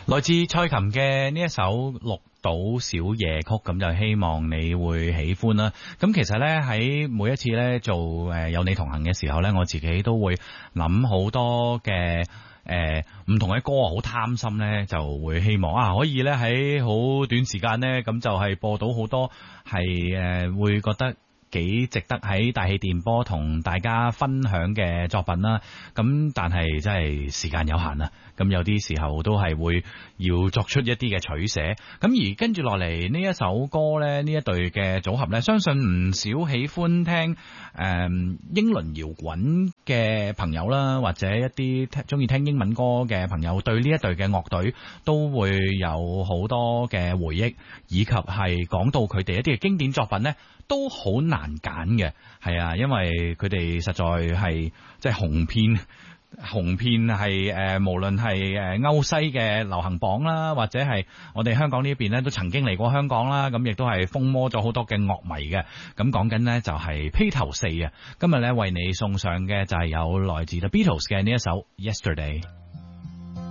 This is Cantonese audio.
來自蔡琴嘅呢一首綠島小夜曲，咁就希望你會喜歡啦。咁其實呢，喺每一次呢做有你同行嘅時候呢，我自己都會諗好多嘅唔同嘅歌，好貪心呢，就會希望可以呢喺好短時間呢，咁就係播到好多係會覺得幾值得喺大氣電波同大家分享嘅作品啦，咁但係真係時間有限啊，咁有啲時候都係會要作出一啲嘅取捨，咁而跟住落嚟呢一首歌呢，呢一隊嘅組合呢，相信唔少喜歡聽英倫搖滾嘅朋友啦，或者一啲中意聽英文歌嘅朋友，對呢一隊嘅樂隊都會有好多嘅回憶，以及係講到佢哋一啲嘅經典作品呢，都好難揀嘅，係啊，因為佢哋實在係即係紅遍係無論係歐西嘅流行榜啦，或者係我哋香港呢邊咧都曾經嚟過香港啦，咁亦都係瘋魔咗好多嘅樂迷嘅。咁講緊呢就係披頭四啊，今日咧為你送上嘅就係有來自 The Beatles 嘅呢一首 Yesterday。